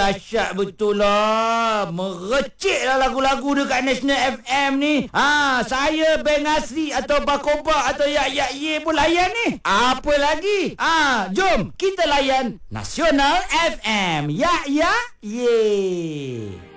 dahsyat betul lah. Merecik lah lagu-lagu dekat National FM ni. Saya Beng Asri atau Bakoba atau Yak Ye pun layan ni. Apa lagi? Jom kita layan Nasional FM. Yak Ye.